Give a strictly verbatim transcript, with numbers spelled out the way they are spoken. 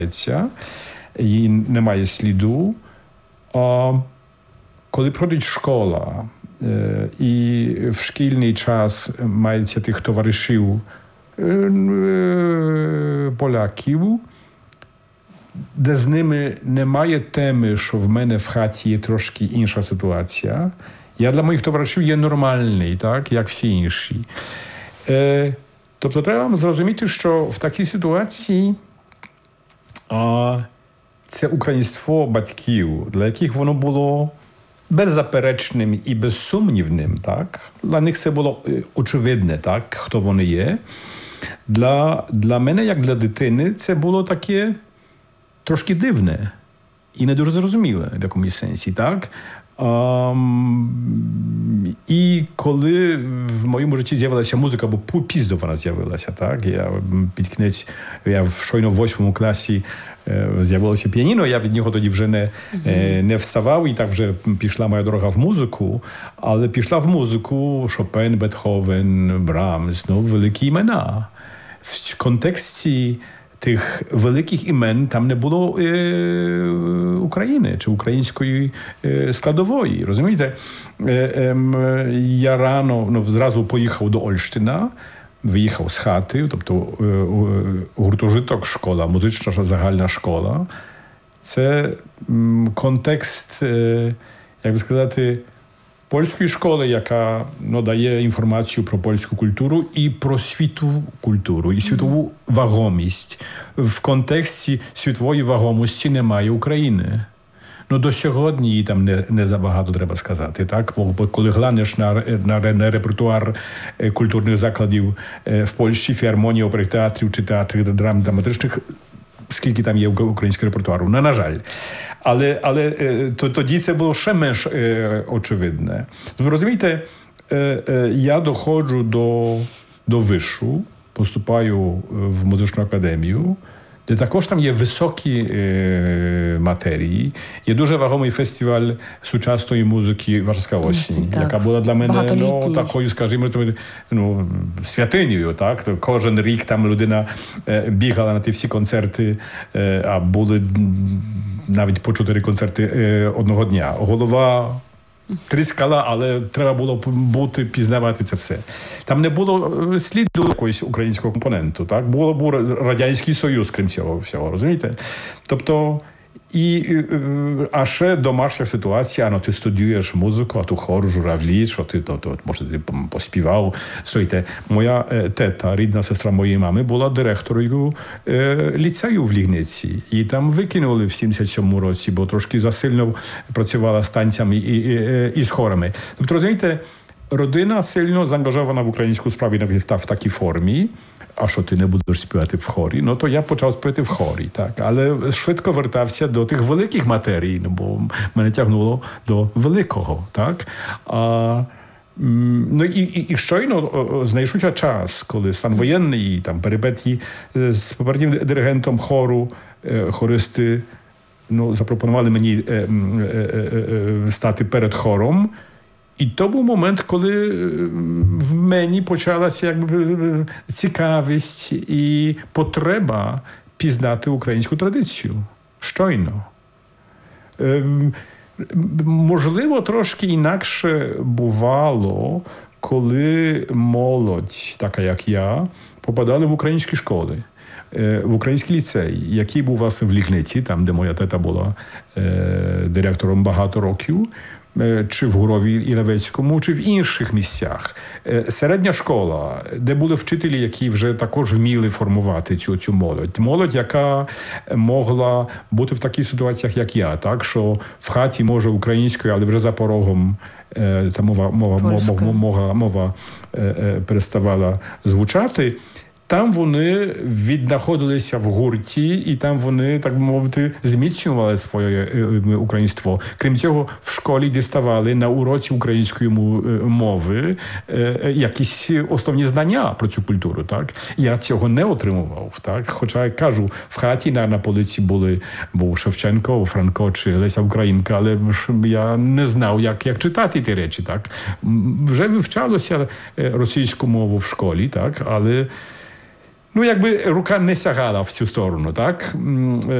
і немає сліду. А коли проходить школа, і в шкільний час мається тих товаришів поляків, де з ними немає теми, що в мене в хаті є трошки інша ситуація. Я для моїх товаришів є нормальний, так, як всі інші. Е, тобто треба вам зрозуміти, що в такій ситуації а, це українство батьків, для яких воно було беззаперечним і безсумнівним, так? Для них це було очевидне, так, хто вони є. Для, для мене, як для дитини, це було таке трошки дивне і не дуже зрозуміле в якомусь сенсі, так? Um, і коли в моєму житті з'явилася музика, бо пізно вона з'явилася, так? Я під кінець, я в щойно в восьмому класі е, з'явилося піаніно, я від нього тоді вже не, е, не вставав, і так вже пішла моя дорога в музику, але пішла в музику Шопен, Бетховен, Брамс, ну, великі імена. В контексті тих великих імен там не було е, України чи української е, складової, розумієте? Е, е, я рано, ну, зразу поїхав до Ольштина, виїхав з хати, тобто е, гуртожиток школа, музична загальна школа. Це м, контекст, е, як би сказати, польської школи, яка, ну, дає інформацію про польську культуру і про світову культуру, і світову вагомість. В контексті світової вагомості немає України. Ну, до сьогодні її там не, не забагато треба сказати, так? Бо коли глянеш на, на, на репертуар культурних закладів в Польщі, філармонії, оперних театрів чи театрів драм драматичних, скільки там є українського репертуару. Ну, на жаль. Але, але то, тоді це було ще менш е, очевидне. Ви розумієте, е, е, я доходжу до, до вишу, поступаю в музичну академію, де також там є високі е, матерії. Є дуже вагомий фестиваль сучасної музики «Варшавська осінь», так, яка була для мене, ну, такою, скажімо, ну, святинею, так? Кожен рік там людина е, бігала на ті всі концерти, е, а були навіть по чотири концерти е, одного дня. Голова тріскала, але треба було бути, пізнавати це все. Там не було сліду якогось українського компоненту, так? Було, був Радянський Союз, крім цього всього, розумієте? Тобто, і, а ще домашня ситуація, ну, ти студіюєш музику, а tu хор, журавлі, що ти, ну, то, може, ти поспівав. Слухайте, моя тета, рідна сестра моєї мами, була директорою е, ліцею в Лігниці. І там викинули в сімдесят сьомому році, бо трошки засильно працювала з танцями і, і, і, і з хорами. Тобто, розумієте, родина сильно заангажована в українську справу в, в такій формі. А що ти не будеш співати в хорі? Ну, то я почав співати в хорі, так. Але швидко вертався до тих великих матерій, бо мене тягнуло до великого, так. А, ну, і, і, і щойно знайшовся час, коли стан воєнний, і там перипетії з попереднім диригентом хору, хористи, ну, запропонували мені е, е, е, е, стати перед хором. І то був момент, коли в мені почалася, якби, цікавість і потреба пізнати українську традицію. Щойно. Ем, можливо, трошки інакше бувало, коли молодь, така як я, попадали в українські школи. В український ліцей, який був, власне, в Лігниці, там, де моя тета була е, директором багато років, чи в Гурові Ілевецькому, чи в інших місцях. Середня школа, де були вчителі, які вже також вміли формувати цю, цю молодь. Молодь, яка могла бути в таких ситуаціях, як я, так, що в хаті, може, українською, але вже за порогом та мова, мова, мова, мова, мова переставала звучати. Там вони віднаходилися в гурті, і там вони, так би мовити, зміцнювали своє українство. Крім цього, в школі діставали на уроці української мови якісь основні знання про цю культуру. Так? Я цього не отримував. Так? Хоча, я кажу, в хаті на, на полиці були, був Шевченко, Франко чи Леся Українка, але я не знав, як, як читати ті речі. Так? Вже вивчалося російську мову в школі, так? Але Ну, якби рука не сягала в цю сторону, так?